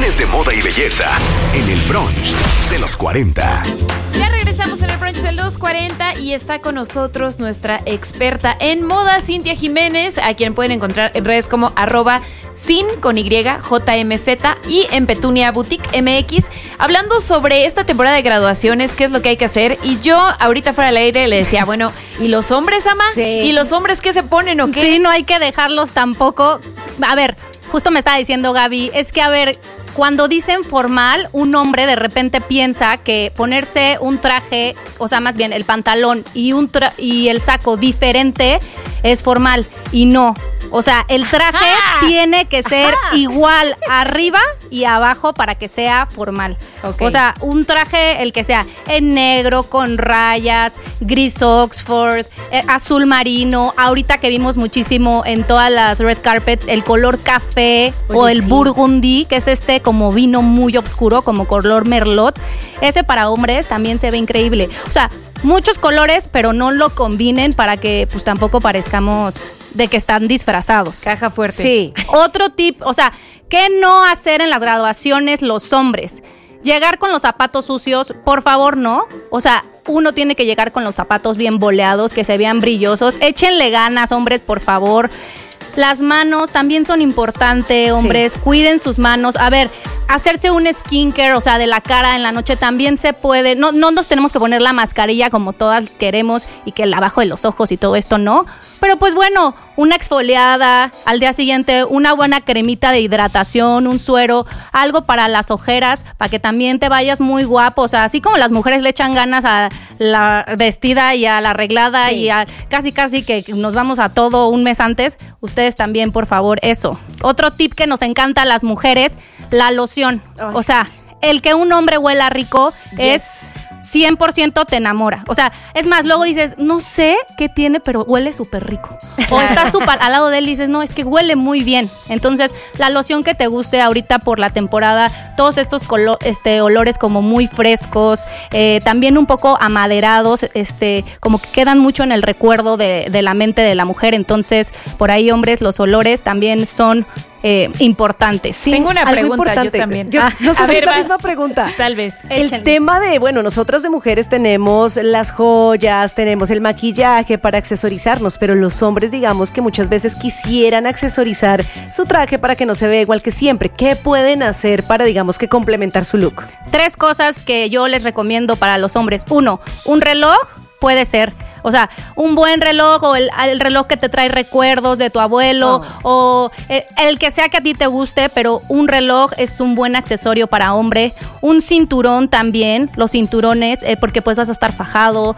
Cuestiones de moda y belleza en el brunch de los 40. Ya regresamos en el brunch de los 40 y está con nosotros nuestra experta en moda, Cintia Jiménez, a quien pueden encontrar en redes como @sin con Y, JMZ, y en Petunia Boutique MX, hablando sobre esta temporada de graduaciones, qué es lo que hay que hacer. Y yo ahorita fuera del aire le decía, bueno, ¿y los hombres, Ama? Sí. ¿Y los hombres qué se ponen o qué? Sí, no hay que dejarlos tampoco. A ver, justo me estaba diciendo Gaby, es que a ver, cuando dicen formal, un hombre de repente piensa que ponerse un traje, o sea, más bien el pantalón y el saco diferente es formal, y no. O sea, el traje tiene que ser igual arriba y abajo para que sea formal. Okay. O sea, un traje, el que sea en negro, con rayas, gris Oxford, azul marino. Ahorita que vimos muchísimo en todas las red carpets, el color café. Oye, o el burgundy, que es como vino muy oscuro, como color merlot. Ese para hombres también se ve increíble. O sea, muchos colores, pero no lo combinen para que pues tampoco parezcamos de que están disfrazados. Caja fuerte. Sí. Otro tip, o sea, ¿qué no hacer en las graduaciones los hombres? Llegar con los zapatos sucios, por favor, no. O sea, uno tiene que llegar con los zapatos bien boleados, que se vean brillosos. Échenle ganas, hombres, por favor. Las manos también son importantes, hombres. Sí. Cuiden sus manos. A ver, hacerse un skincare, o sea, de la cara en la noche también se puede. No nos tenemos que poner la mascarilla como todas queremos y que el abajo de los ojos y todo esto, no. Pero pues bueno, una exfoliada, al día siguiente una buena cremita de hidratación, un suero, algo para las ojeras, para que también te vayas muy guapo. O sea, así como las mujeres le echan ganas a la vestida y a la arreglada, sí, y a casi que nos vamos a todo un mes antes, ustedes también, por favor, eso. Otro tip que nos encanta a las mujeres, la loción. Ay, o sea, el que un hombre huela rico es 100% te enamora. O sea, es más, luego dices, no sé qué tiene, pero huele súper rico. O estás súper al lado de él y dices, no, es que huele muy bien. Entonces, la loción que te guste ahorita por la temporada, todos estos olores como muy frescos, también un poco amaderados, como que quedan mucho en el recuerdo de la mente de la mujer. Entonces, por ahí, hombres, los olores también son importantes. Sí, tengo una pregunta, yo también. No sé si es la misma pregunta. Tal vez. El tema de, bueno, nosotras de mujeres tenemos las joyas, tenemos el maquillaje para accesorizarnos, pero los hombres, digamos que muchas veces quisieran accesorizar su traje para que no se vea igual que siempre. ¿Qué pueden hacer para, digamos, que complementar su look? 3 cosas que yo les recomiendo para los hombres. 1, un reloj. Puede ser, o sea, un buen reloj o el reloj que te trae recuerdos de tu abuelo, o el que sea que a ti te guste, pero un reloj es un buen accesorio para hombre. Un cinturón también, los cinturones, porque pues vas a estar fajado,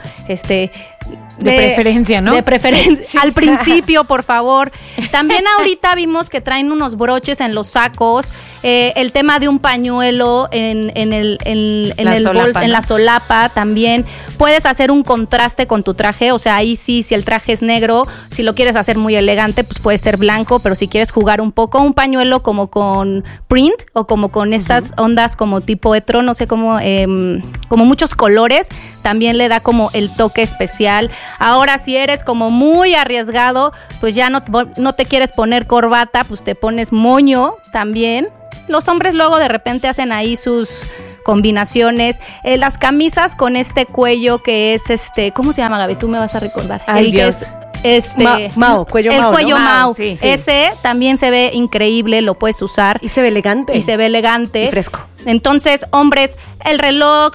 de preferencia, ¿no? De preferencia. Sí. Al principio, por favor. También ahorita vimos que traen unos broches en los sacos, el tema de un pañuelo en la solapa también. Puedes hacer un contraste con tu traje, o sea, ahí sí, si el traje es negro, si lo quieres hacer muy elegante, pues puede ser blanco, pero si quieres jugar un poco, un pañuelo como con print o como con estas ondas como tipo etro, no sé cómo, como muchos colores, también le da como el toque especial. Ahora, si eres como muy arriesgado, pues ya no te quieres poner corbata, pues te pones moño también. Los hombres luego de repente hacen ahí sus combinaciones. Las camisas con este cuello que es ¿cómo se llama, Gaby? Tú me vas a recordar. Ay, Dios. Mao, cuello el Mao, cuello ¿no? Mao, sí. Ese también se ve increíble, lo puedes usar. Y se ve elegante. Y fresco. Entonces, hombres, el reloj,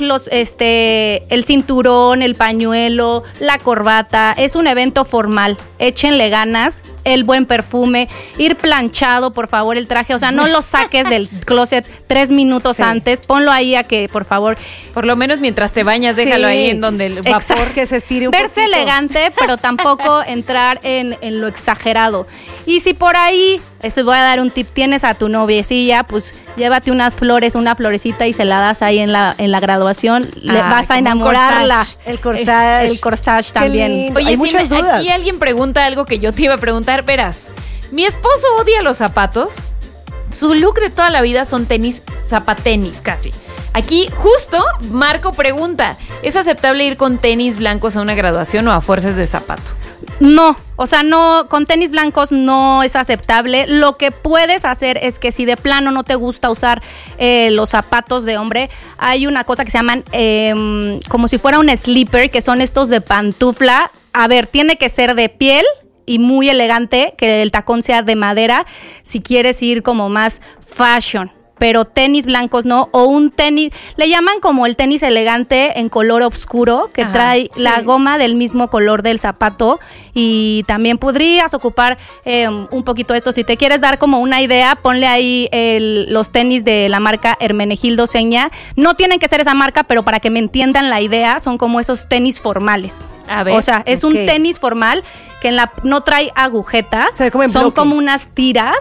el cinturón, el pañuelo, la corbata, es un evento formal. Échenle ganas, el buen perfume, ir planchado, por favor, el traje. O sea, no lo saques del closet 3 minutos antes, ponlo ahí a que, por favor. Por lo menos mientras te bañas, déjalo ahí en donde el vapor. Exacto. Que se estire un Verse poquito. elegante, pero tampoco entrar en lo exagerado. Y si por ahí, eso voy a dar un tip, tienes a tu noviecilla, pues llévate unas flores, una florecita y se la das ahí en la graduación. Le vas a enamorarla. El corsage. El corsage también. Oye, hay muchas dudas. Aquí alguien pregunta algo que yo te iba a preguntar. Verás, mi esposo odia los zapatos. Su look de toda la vida son tenis, zapatenis casi. Aquí justo Marco pregunta, ¿es aceptable ir con tenis blancos a una graduación o a fuerzas de zapato? No, o sea, no, con tenis blancos no es aceptable. Lo que puedes hacer es que si de plano no te gusta usar los zapatos de hombre, hay una cosa que se llaman como si fuera un slipper, que son estos de pantufla. A ver, tiene que ser de piel y muy elegante, que el tacón sea de madera, si quieres ir como más fashion. Pero tenis blancos no, o un tenis, le llaman como el tenis elegante en color oscuro, que trae la goma del mismo color del zapato, y también podrías ocupar un poquito esto. Si te quieres dar como una idea, ponle ahí los tenis de la marca Hermenegildo Seña. No tienen que ser esa marca, pero para que me entiendan la idea, son como esos tenis formales. A ver, o sea, es un tenis formal que no trae agujeta, son como unas tiras,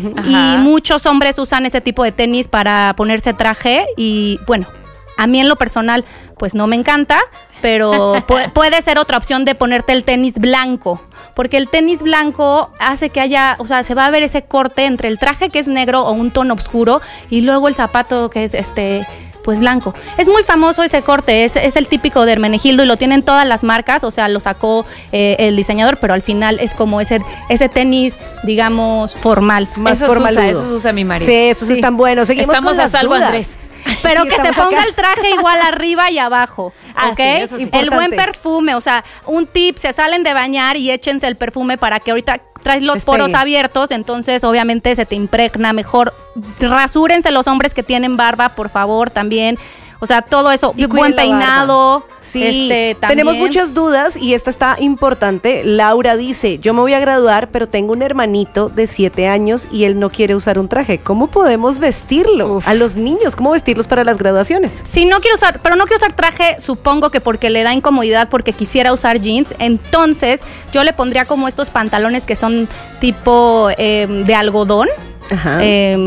y muchos hombres usan ese tipo de tenis para ponerse traje, y bueno, a mí en lo personal pues no me encanta, pero puede ser otra opción de ponerte el tenis blanco, porque el tenis blanco hace que haya, o sea, se va a ver ese corte entre el traje que es negro o un tono oscuro, y luego el zapato que es pues blanco. Es muy famoso ese corte, es el típico de Hermenegildo y lo tienen todas las marcas, o sea, lo sacó el diseñador, pero al final es como ese tenis, digamos, formal. Más formal. Esos usa mi marido. Sí, esos están buenos. Seguimos Estamos a salvo, dudas. Andrés. Pero sí, que se ponga el traje igual arriba y abajo, ¿ok? Sí, el buen perfume, o sea, un tip, se salen de bañar y échense el perfume para que ahorita traes los poros abiertos, entonces obviamente se te impregna mejor. Rasúrense los hombres que tienen barba, por favor, también. O sea, todo eso, y buen peinado. Sí, tenemos muchas dudas y esta está importante. Laura dice, yo me voy a graduar, pero tengo un hermanito de 7 años y él no quiere usar un traje. ¿Cómo podemos vestirlo? A los niños, ¿cómo vestirlos para las graduaciones? Sí, no quiero usar traje, supongo que porque le da incomodidad, porque quisiera usar jeans. Entonces, yo le pondría como estos pantalones que son tipo de algodón. Ajá.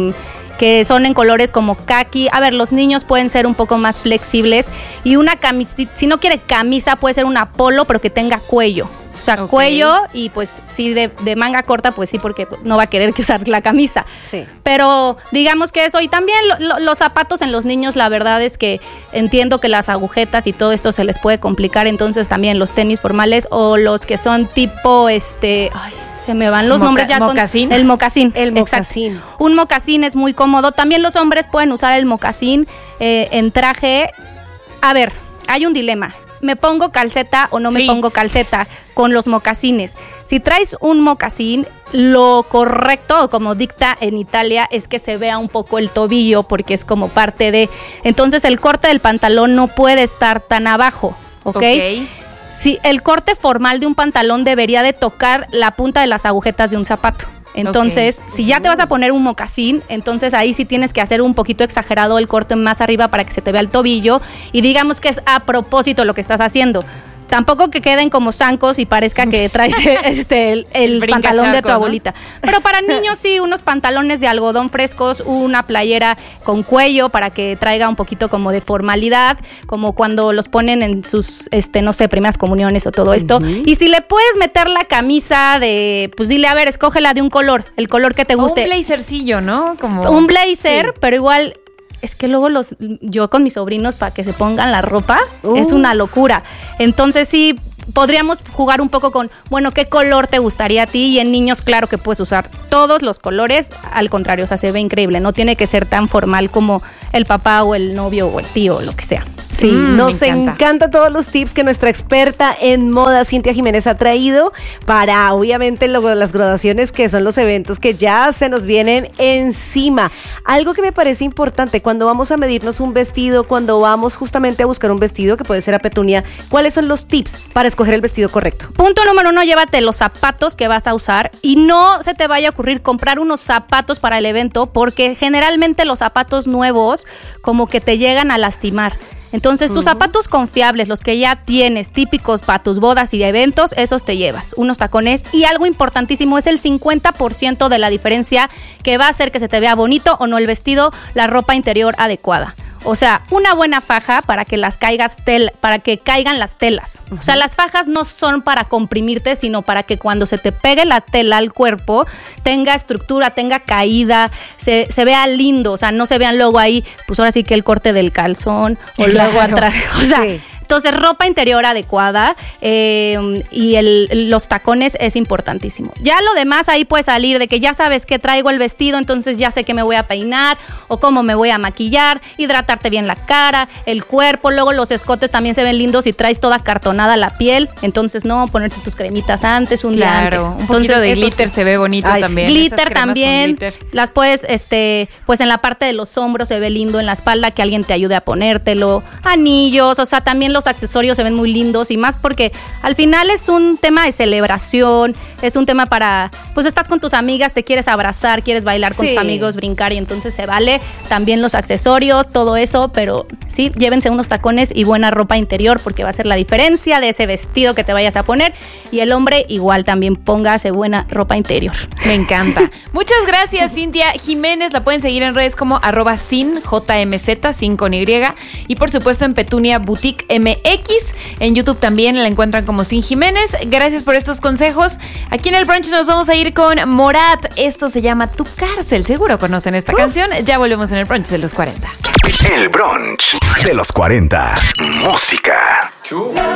Que son en colores como khaki. A ver, los niños pueden ser un poco más flexibles. Y una camisa, si no quiere camisa, puede ser una polo, pero que tenga cuello. O sea, cuello, y pues sí de manga corta, pues sí, porque no va a querer que usar la camisa. Sí. Pero digamos que eso. Y también los zapatos en los niños, la verdad es que entiendo que las agujetas y todo esto se les puede complicar. Entonces también los tenis formales o los que son tipo se me van los nombres ya. ¿Mocasín? El mocasín. El mocasín. Exacto. Un mocasín es muy cómodo. También los hombres pueden usar el mocasín en traje. A ver, hay un dilema. ¿Me pongo calceta o no me pongo calceta con los mocasines? Si traes un mocasín, lo correcto, como dicta en Italia, es que se vea un poco el tobillo, porque es como parte de... Entonces el corte del pantalón no puede estar tan abajo, ¿ok? Sí, el corte formal de un pantalón debería de tocar la punta de las agujetas de un zapato. Entonces, si ya te vas a poner un mocasín, entonces ahí sí tienes que hacer un poquito exagerado el corte más arriba para que se te vea el tobillo, y digamos que es a propósito lo que estás haciendo. Tampoco que queden como zancos y parezca que traes el pantalón de tu abuelita. Pero para niños sí, unos pantalones de algodón frescos, una playera con cuello para que traiga un poquito como de formalidad, como cuando los ponen en sus, no sé, primeras comuniones o todo esto. Y si le puedes meter la camisa pues dile, a ver, escógela de un color, el color que te guste. O un blazercillo, ¿no? Como... Un blazer, pero igual... Es que luego yo con mis sobrinos para que se pongan la ropa es una locura. Entonces sí, podríamos jugar un poco con, bueno, ¿qué color te gustaría a ti? Y en niños, claro que puedes usar todos los colores, al contrario, o sea, se ve increíble. No tiene que ser tan formal como el papá o el novio o el tío o lo que sea. Sí, nos encanta todos los tips que nuestra experta en moda, Cintia Jiménez, ha traído para, obviamente, las graduaciones, que son los eventos que ya se nos vienen encima. Algo que me parece importante, cuando vamos a medirnos un vestido, cuando vamos justamente a buscar un vestido, que puede ser a Petunia, ¿cuáles son los tips para escoger el vestido correcto? Punto número 1, llévate los zapatos que vas a usar y no se te vaya a ocurrir comprar unos zapatos para el evento, porque generalmente los zapatos nuevos como que te llegan a lastimar. Entonces, tus zapatos confiables, los que ya tienes, típicos para tus bodas y eventos, esos te llevas. Unos tacones, y algo importantísimo es el 50% de la diferencia que va a hacer que se te vea bonito o no el vestido, la ropa interior adecuada. O sea, una buena faja para que para que caigan las telas. O sea, las fajas no son para comprimirte, sino para que cuando se te pegue la tela al cuerpo tenga estructura, tenga caída, se vea lindo. O sea, no se vean luego ahí, pues ahora sí que el corte del calzón o luego atrás. O sea, Entonces, ropa interior adecuada y los tacones es importantísimo. Ya lo demás ahí puede salir de que ya sabes que traigo el vestido, entonces ya sé que me voy a peinar o cómo me voy a maquillar, hidratarte bien la cara, el cuerpo, luego los escotes también se ven lindos si traes toda cartonada la piel, entonces no, ponerte tus cremitas antes, un día antes. Un poquito de glitter se ve bonito también. Glitter también, las puedes, pues en la parte de los hombros se ve lindo, en la espalda que alguien te ayude a ponértelo, anillos, o sea, también los accesorios se ven muy lindos y más porque al final es un tema de celebración, es un tema para, pues estás con tus amigas, te quieres abrazar, quieres bailar con tus amigos, brincar y entonces se vale también los accesorios, todo eso, pero sí, llévense unos tacones y buena ropa interior porque va a ser la diferencia de ese vestido que te vayas a poner y el hombre igual también póngase buena ropa interior. Me encanta. Muchas gracias, Cintia Jiménez, la pueden seguir en redes como @sin, JMZ, sin con Y, y por supuesto en Petunia Boutique MX, en YouTube también la encuentran como Sin Jiménez. Gracias por estos consejos. Aquí en el brunch nos vamos a ir con Morat, esto se llama Tu Cárcel, seguro conocen esta canción. Ya volvemos en el brunch de los 40. El brunch de los 40. Música.